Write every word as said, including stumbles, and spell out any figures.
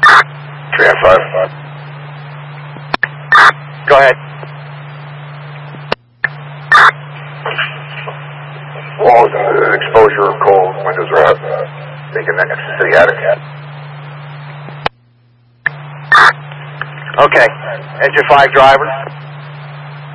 three and five. Go ahead. Walls, uh, exposure, cold, windows are out. Taking that next to the attic. Okay. Engine five driver.